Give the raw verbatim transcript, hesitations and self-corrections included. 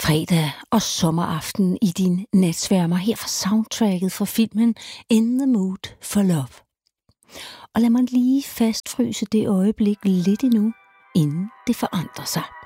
fredag og sommeraften i din natsværmer her fra soundtracket fra filmen In the Mood for Love. Og lad mig lige fastfryse det øjeblik lidt endnu, inden det forandrer sig.